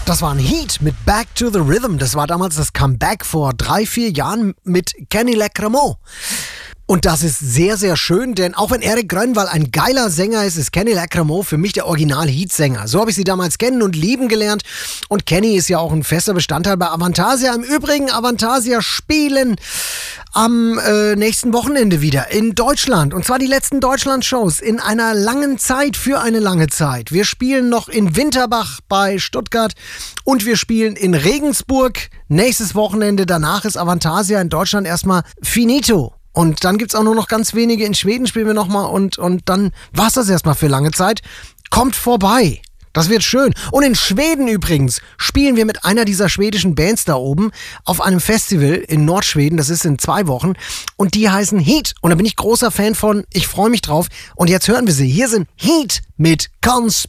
Das war ein Heat mit Back to the Rhythm. Das war damals das Comeback vor 3-4 Jahren mit Kenny Leckremont. Und das ist sehr, sehr schön, denn auch wenn Erik Grönwall ein geiler Sänger ist, ist Kenny Leckremont für mich der Original-Heat-Sänger. So habe ich sie damals kennen und lieben gelernt. Und Kenny ist ja auch ein fester Bestandteil bei Avantasia. Im Übrigen, Avantasia spielen am nächsten Wochenende wieder in Deutschland. Und zwar die letzten Deutschland-Shows in einer langen Zeit, für eine lange Zeit. Wir spielen noch in Winterbach bei Stuttgart und wir spielen in Regensburg nächstes Wochenende. Danach ist Avantasia in Deutschland erstmal finito. Und dann gibt's auch nur noch ganz wenige. In Schweden spielen wir nochmal und dann war's das erstmal für lange Zeit. Kommt vorbei. Das wird schön. Und in Schweden übrigens spielen wir mit einer dieser schwedischen Bands da oben auf einem Festival in Nordschweden. Das ist in 2 Wochen. Und die heißen Heat. Und da bin ich großer Fan von. Ich freue mich drauf. Und jetzt hören wir sie. Hier sind Heat mit Conspiracy.